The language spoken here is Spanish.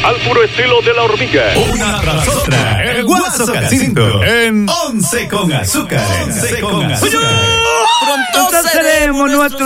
al puro estilo de la hormiga. Una tras otra, el Guaso Jacinto en Once con Azúcar. Pronto seremos nuestros